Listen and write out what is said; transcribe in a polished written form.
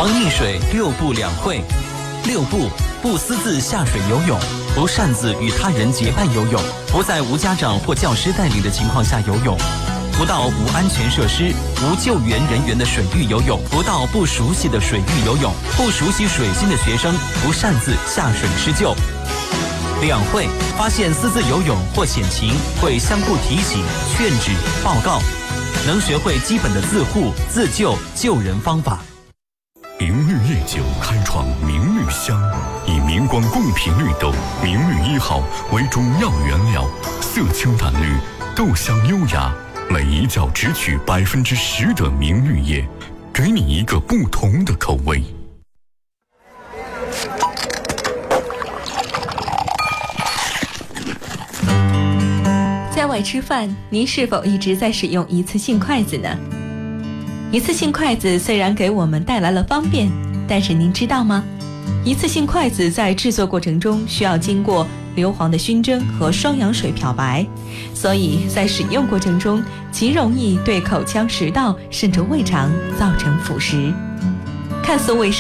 防溺水6不2会。6不：不私自下水游泳，不擅自与他人结伴游泳，不在无家长或教师带领的情况下游泳，不到无安全设施、无救援人员的水域游泳，不到不熟悉的水域游泳，不熟悉水性的学生不擅自下水施救。2会：发现私自游泳或险情，会相互提醒、劝止、报告，能学会基本的自护、自救、救人方法。 明绿夜酒开创明绿香，以明光贡品绿豆明绿1号为主要原料，色清淡绿，豆香优雅，每一窖只取10%的明绿叶，给你一个不同的口味。 在外吃饭，您是否一直在使用一次性筷子呢？一次性筷子虽然给我们带来了方便，但是您知道吗？一次性筷子在制作过程中需要经过硫磺的熏蒸和双氧水漂白，所以在使用过程中极容易对口腔、食道甚至胃肠造成腐蚀。看似卫生